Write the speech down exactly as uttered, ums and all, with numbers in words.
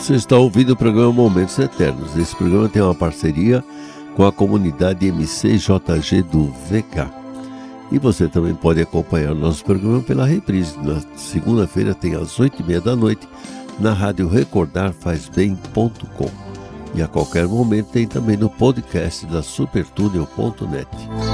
Você está ouvindo o programa Momentos Eternos. Esse programa tem uma parceria com a comunidade M C J G do V K. E você também pode acompanhar o nosso programa pela reprise. Na segunda-feira tem às oito e meia da noite na rádio recordar faz bem ponto com. E a qualquer momento tem também no podcast da supertúnel ponto net.